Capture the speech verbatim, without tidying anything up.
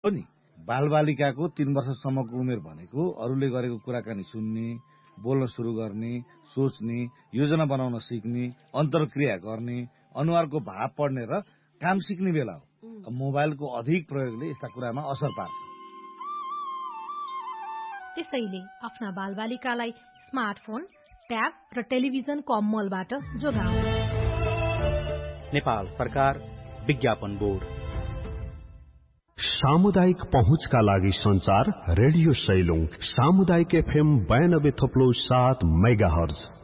हो नि बालबालिकाको तीन वर्षसम्मको उमेर भनेको अरूले गरेको कुराकानी सुन्ने, बोल्न सुरु गर्ने, सोच्ने, योजना बनाउन सिक्ने, अन्तर्क्रिया गर्ने, अनुहारको भाव पढ्ने र काम सिक्ने बेला हो। मोबाइलको अधिक प्रयोगले यस्ता कुरामा असर पार्छ। त्यसैले आफ्ना बालबालिकालाई स्मार्टफोन, ट्याब र टेलिभिजनको अम्मलबाट जोगाउँ। नेपाल सरकार विज्ञापन बोर्ड। सामुदायिक पहुँचका लागि संचार रेडियो सैलुङ सामुदायिक एफएम बयानब्बे थप्लो सात मेगा हर्ज।